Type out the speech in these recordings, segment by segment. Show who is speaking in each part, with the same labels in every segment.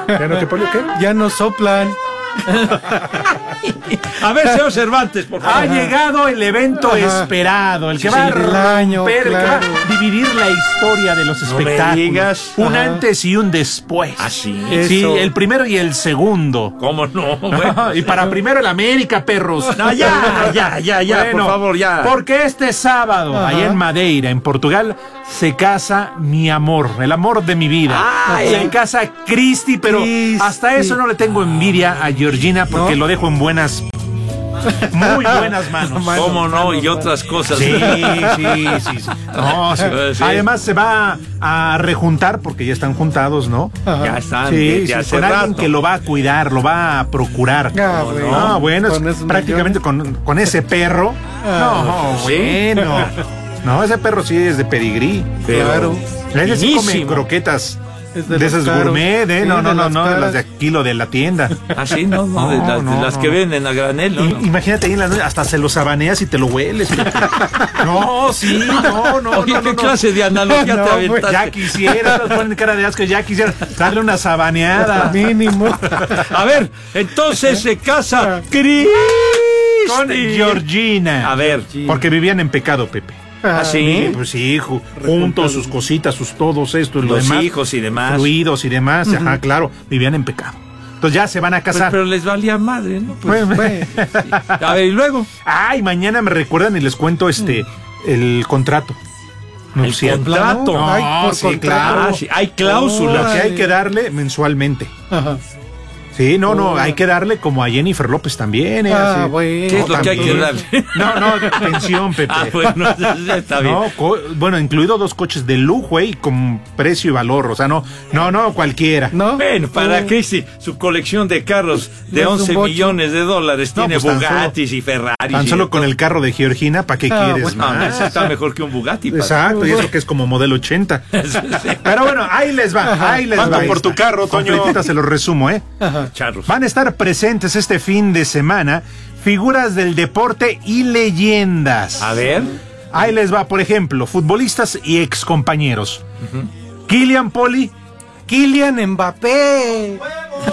Speaker 1: ¿Ya no te pone qué?
Speaker 2: Ya no soplan.
Speaker 3: A ver, señor Cervantes, por favor.
Speaker 1: Ha llegado el evento esperado, el que va a romper, el que va a dividir la historia de los espectáculos.
Speaker 3: digas.
Speaker 1: Un antes y un después.
Speaker 3: ¿Ah, sí?
Speaker 1: Sí,
Speaker 2: Eso.
Speaker 1: el primero y el segundo.
Speaker 3: ¿Cómo no? Bueno,
Speaker 1: Y para primero el América, perros.
Speaker 3: no, ya,
Speaker 1: Bueno,
Speaker 3: por favor, ya.
Speaker 1: Porque este sábado,
Speaker 2: Ajá.
Speaker 1: allá en Madeira, en Portugal, se casa mi amor, el amor de mi vida.
Speaker 3: Ay.
Speaker 1: Se casa Cristi, pero
Speaker 2: Cristi.
Speaker 1: hasta eso no le tengo envidia a Georgina porque
Speaker 2: ¿No?
Speaker 1: lo dejo en buenas, muy buenas manos.
Speaker 3: ¿Cómo no? Y otras cosas.
Speaker 1: Sí. No, sí.
Speaker 3: Sí.
Speaker 1: Además se va a rejuntar porque ya están juntados, ¿no?
Speaker 3: Ya están,
Speaker 1: Sí,
Speaker 3: desde hace
Speaker 1: con alguien
Speaker 3: rato.
Speaker 1: que lo va a cuidar, lo va a procurar.
Speaker 2: Ah, bueno.
Speaker 1: Ah, bueno, es
Speaker 2: Con esos
Speaker 1: prácticamente con ese perro. No,
Speaker 3: sí.
Speaker 1: bueno. No, ese perro sí es de pedigrí.
Speaker 2: Claro.
Speaker 1: Ese sí come
Speaker 3: Finísimo.
Speaker 1: croquetas
Speaker 2: Es
Speaker 1: de
Speaker 2: los
Speaker 1: esas
Speaker 2: caros.
Speaker 1: gourmet,
Speaker 2: Sí,
Speaker 1: no,
Speaker 2: de las
Speaker 1: de las
Speaker 2: caras.
Speaker 1: de kilo de la tienda.
Speaker 3: Ah, sí, no, de las que venden a granel, ¿no?
Speaker 1: Imagínate ahí en la noche, hasta se lo sabaneas y te lo hueles. No, sí, no.
Speaker 3: Oye, ¿qué clase de analogía
Speaker 1: No,
Speaker 3: te
Speaker 1: pues,
Speaker 3: aventaste?
Speaker 1: ya quisiera, nos ponen cara de asco, ya quisiera darle una sabaneada.
Speaker 2: Mínimo.
Speaker 3: A ver, entonces se casa Cristi.
Speaker 1: Con Georgina.
Speaker 3: A ver.
Speaker 1: Porque vivían en pecado, Pepe.
Speaker 3: ¿Ah, sí?
Speaker 1: Pues sí, juntos, sus cositas, sus todos estos, lo
Speaker 3: Los
Speaker 1: demás.
Speaker 3: hijos y demás.
Speaker 1: Fluidos y demás, ajá, claro, vivían en pecado. Entonces ya se van a
Speaker 3: Pues,
Speaker 1: casar.
Speaker 3: pero les valía madre, ¿no? Pues,
Speaker 1: Bueno.
Speaker 3: a ver, y luego.
Speaker 1: Ay, mañana me recuerdan y les cuento el contrato. nupcial.
Speaker 3: contrato.
Speaker 1: No,
Speaker 2: Ay, por
Speaker 1: sí,
Speaker 2: contrato.
Speaker 1: claro.
Speaker 3: Ah, sí, hay cláusula.
Speaker 1: Lo que hay que darle mensualmente.
Speaker 2: Ajá.
Speaker 1: Sí, no, hay que darle como a Jennifer López también.
Speaker 2: Ah,
Speaker 1: así.
Speaker 2: bueno.
Speaker 3: ¿Qué es lo que hay que
Speaker 1: también.
Speaker 3: darle?
Speaker 1: No, pensión, Pepe.
Speaker 3: Ah, bueno, está bien.
Speaker 1: No, bueno, incluido 2 coches de lujo, y con precio y valor. O sea, no, cualquiera.
Speaker 2: ¿No?
Speaker 3: Bueno, para Cristi, su colección de carros de
Speaker 2: No es un
Speaker 3: 11
Speaker 2: bocho.
Speaker 3: millones de dólares
Speaker 1: No,
Speaker 3: tiene
Speaker 1: pues, tan
Speaker 3: Bugattis y Ferraris.
Speaker 1: Tan
Speaker 3: y
Speaker 1: solo
Speaker 3: de
Speaker 1: con
Speaker 3: todo.
Speaker 1: el carro de Georgina, ¿para qué quieres
Speaker 2: bueno,
Speaker 3: No,
Speaker 1: más?
Speaker 3: ese está mejor que un Bugatti. padre.
Speaker 1: Exacto, y eso que es como modelo 80. Pero bueno, ahí les va, ahí les va.
Speaker 4: ¿Cuánto por tu carro, Toño?
Speaker 1: Completita se los resumo, ¿eh?
Speaker 2: Ajá.
Speaker 3: Charros.
Speaker 1: Van a estar presentes este fin de semana figuras del deporte y leyendas.
Speaker 3: A ver.
Speaker 1: Ahí les va, por ejemplo, futbolistas y excompañeros. Kylian Poli.
Speaker 2: Kylian Mbappé.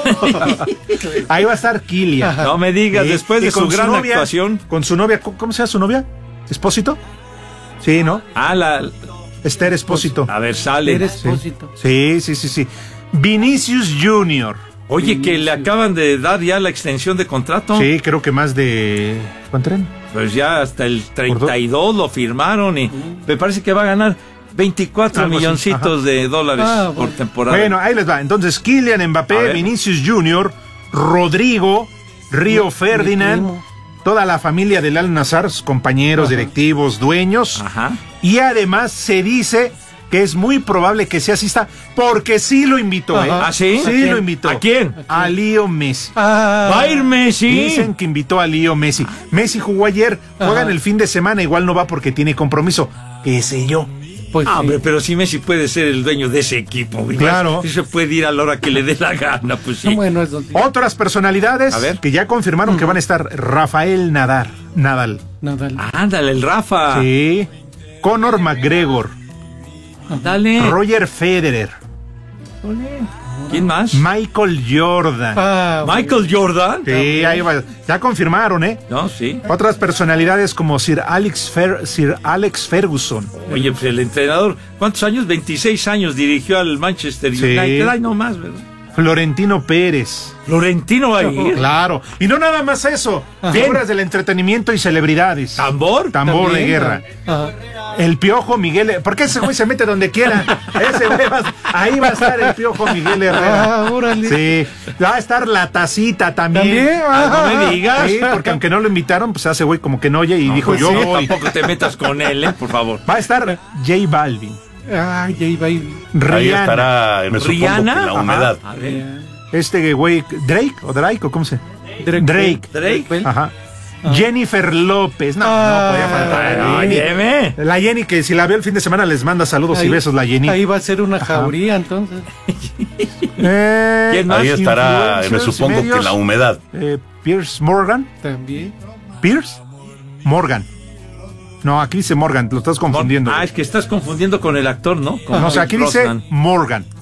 Speaker 1: Ahí va a estar Kylian.
Speaker 3: No me digas,
Speaker 1: Sí,
Speaker 3: después
Speaker 1: y
Speaker 3: de su
Speaker 1: con
Speaker 3: gran
Speaker 1: novia,
Speaker 3: actuación.
Speaker 1: Con su novia, ¿cómo se llama su novia? ¿Espósito? Sí, ¿no?
Speaker 3: Ah,
Speaker 1: Esther Espósito.
Speaker 3: a ver, sale.
Speaker 2: Eres Pósito.
Speaker 1: Sí. Vinicius Junior.
Speaker 3: Oye, que le acaban de dar ya la extensión de contrato.
Speaker 1: Sí, creo que más de... ¿Cuánto eran?
Speaker 3: Pues ya hasta el 32 lo firmaron y me parece que va a ganar 24
Speaker 1: Algo así,
Speaker 3: milloncitos de dólares
Speaker 2: Ah,
Speaker 3: por
Speaker 2: bueno.
Speaker 3: temporada.
Speaker 1: Bueno, ahí les va. Entonces, Kylian
Speaker 3: A
Speaker 1: Mbappé,
Speaker 3: ver.
Speaker 1: Vinicius Junior, Rodrigo, Río Ferdinand,
Speaker 2: primo.
Speaker 1: toda la familia del Al Nassr, compañeros, directivos, dueños.
Speaker 3: Ajá.
Speaker 1: Y además se dice que es muy probable que se asista porque sí lo invitó, ¿eh?
Speaker 2: Ajá.
Speaker 3: ¿Ah, sí?
Speaker 1: Sí lo invitó.
Speaker 3: ¿A quién?
Speaker 1: A Leo Messi.
Speaker 2: Ah,
Speaker 3: Va a ir Messi.
Speaker 1: Dicen que invitó a Leo Messi. Messi jugó ayer, juegan el fin de semana, igual no va porque tiene compromiso. ¿Qué sé yo?
Speaker 2: pues
Speaker 3: Ah,
Speaker 2: sí.
Speaker 3: hombre, pero si Messi puede ser el dueño de ese equipo. güey.
Speaker 1: Claro.
Speaker 3: Si se puede ir a la hora que le dé la gana, pues sí.
Speaker 2: Bueno, eso sí.
Speaker 1: Otras personalidades
Speaker 3: A ver.
Speaker 1: que ya confirmaron que van a estar Rafael Nadal.
Speaker 2: Nadal.
Speaker 3: Ándale, el Rafa.
Speaker 1: Sí. Conor McGregor.
Speaker 3: Dale.
Speaker 1: Roger Federer.
Speaker 3: ¿Quién más?
Speaker 1: Michael Jordan.
Speaker 2: Ah,
Speaker 3: Michael Jordan.
Speaker 1: Sí, ahí va. Ya confirmaron, ¿eh?
Speaker 3: No, sí.
Speaker 1: Otras personalidades como Sir Alex Ferguson.
Speaker 3: Oye, pues el entrenador, ¿cuántos años? 26 años dirigió al Manchester
Speaker 1: Sí.
Speaker 3: United. Ay, no más, ¿verdad?
Speaker 1: Florentino Pérez.
Speaker 3: Florentino va a ir.
Speaker 1: Claro. Y no nada más eso. Figuras del entretenimiento y celebridades.
Speaker 3: ¿Tambor?
Speaker 1: Tambor de
Speaker 2: también,
Speaker 1: guerra.
Speaker 2: Ajá.
Speaker 1: El Piojo Miguel. ¿Por qué ese güey se mete donde quiera? Ese güey ahí va a estar el Piojo Miguel Herrera.
Speaker 2: Ah, órale.
Speaker 1: Sí. Va a estar la Tacita también.
Speaker 2: ¿También?
Speaker 3: Ah, no me digas.
Speaker 1: Sí, porque aunque no lo invitaron, pues hace güey como que no oye y dijo
Speaker 2: pues
Speaker 1: yo
Speaker 2: sí,
Speaker 1: voy.
Speaker 3: Tampoco te metas con él, por favor.
Speaker 1: Va a estar J Balvin.
Speaker 2: Ay, ahí va a ir.
Speaker 4: Ahí
Speaker 1: Rihanna.
Speaker 4: estará, me supongo,
Speaker 3: ¿Rihanna?
Speaker 4: que la
Speaker 3: Ajá.
Speaker 4: humedad.
Speaker 3: A ver.
Speaker 1: Este güey, Drake o ¿cómo se? Drake.
Speaker 3: Drake.
Speaker 1: Ajá. Jennifer López. No, no podía faltar.
Speaker 3: Óyeme.
Speaker 1: La Jenny, que si la veo el fin de semana les manda saludos y
Speaker 2: Ahí-
Speaker 1: besos, la Jenny.
Speaker 2: Ahí va a ser una jauría, entonces.
Speaker 3: ¿Quién más?
Speaker 4: Ahí estará, me
Speaker 1: Influencers,
Speaker 4: supongo,
Speaker 1: medios.
Speaker 4: que la humedad.
Speaker 1: Pierce Morgan.
Speaker 2: También.
Speaker 1: Pierce Morgan. No, aquí dice Morgan, lo estás confundiendo.
Speaker 3: Ah, es que estás confundiendo con el actor, ¿no? Con
Speaker 1: No, o sea,
Speaker 3: Pierce
Speaker 1: aquí dice
Speaker 3: Brosnan.
Speaker 1: Morgan.